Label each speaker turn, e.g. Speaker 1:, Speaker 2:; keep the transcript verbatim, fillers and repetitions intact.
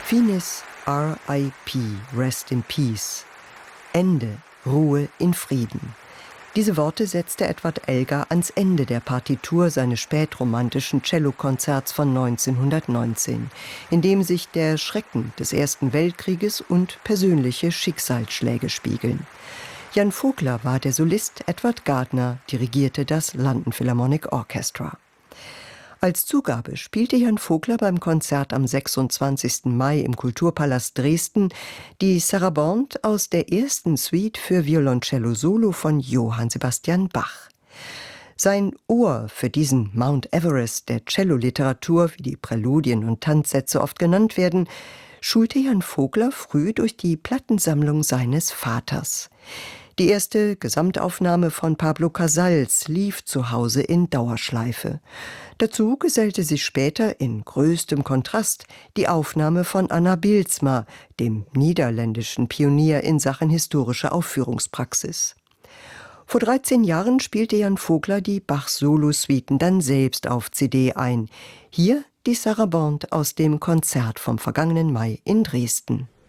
Speaker 1: Finis R I P, Rest in Peace. Ende, Ruhe in Frieden. Diese Worte setzte Edward Elgar ans Ende der Partitur seines spätromantischen Cellokonzerts von neunzehnhundertneunzehn, in dem sich der Schrecken des Ersten Weltkrieges und persönliche Schicksalsschläge spiegeln. Jan Vogler war der Solist, Edward Gardner dirigierte das London Philharmonic Orchestra. Als Zugabe spielte Jan Vogler beim Konzert am sechsundzwanzigsten Mai im Kulturpalast Dresden die Sarabande aus der ersten Suite für Violoncello Solo von Johann Sebastian Bach. Sein Ohr für diesen Mount Everest der Celloliteratur, wie die Präludien und Tanzsätze oft genannt werden, schulte Jan Vogler früh durch die Plattensammlung seines Vaters. Die erste Gesamtaufnahme von Pablo Casals lief zu Hause in Dauerschleife. Dazu gesellte sich später in größtem Kontrast die Aufnahme von Anna Bylsma, dem niederländischen Pionier in Sachen historische Aufführungspraxis. Vor dreizehn Jahren spielte Jan Vogler die Bach-Solo-Suiten dann selbst auf C D ein. Hier die Sarabande aus dem Konzert vom vergangenen Mai in Dresden.